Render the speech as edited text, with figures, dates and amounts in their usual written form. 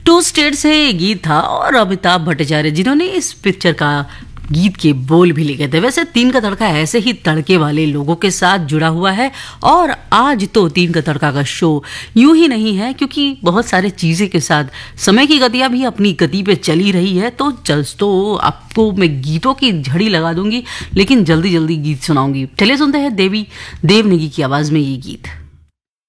To state से ये गीत था और अमिताभ भट्टाचार्य जिन्होंने इस पिक्चर का गीत के बोल भी लिखे थे। वैसे तीन का तड़का ऐसे ही तड़के वाले लोगों के साथ जुड़ा हुआ है और आज तो तीन का तड़का का शो यूं ही नहीं है, क्योंकि बहुत सारे चीज़ें के साथ समय की गतियां भी अपनी गति पे चली रही है। तो आपको मैं गीतों की झड़ी लगा दूंगी, लेकिन जल्दी जल्दी गीत सुनाऊंगी। चलिए सुनते हैं देव नेगी की आवाज़ में ये गीत।